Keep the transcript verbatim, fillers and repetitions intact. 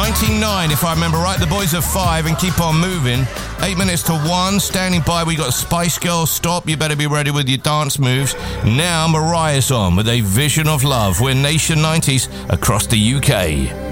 ninety-nine, if I remember right. The Boys of Five and Keep On Moving. Eight minutes to one. Standing by, we got Spice Girls, Stop. You better be ready with your dance moves. Now Mariah's on with A Vision of Love. We're Nation nineties across the U K.